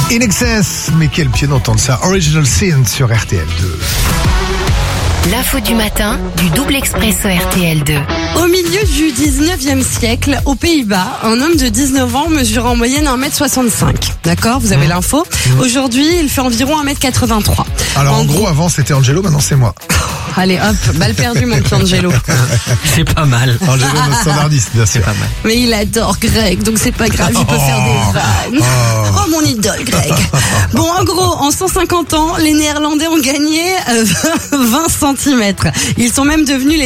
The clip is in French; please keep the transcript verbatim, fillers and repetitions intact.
In Excess, mais quel pied d'entendre ça. Original Sin sur R T L deux. L'info du matin du double expresso R T L deux. Au milieu du dix-neuvième siècle, aux Pays-Bas, un homme de dix-neuf ans mesure en moyenne un mètre soixante-cinq. D'accord, vous avez mmh. l'info. Mmh. Aujourd'hui, il fait environ un mètre quatre-vingt-trois. Alors en, en gros, gros, avant c'était Angelo, maintenant c'est moi. Allez hop, balle perdue mon petit Angelo. C'est pas mal. Angelo, notre standardiste, bien sûr. C'est pas mal. Mais il adore Greg, donc c'est pas grave, il peut oh, faire des vannes. Oh. oh mon idole Greg. Bon, en gros, en cent cinquante ans, les Néerlandais ont gagné euh, vingt centimètres. Ils sont même devenus les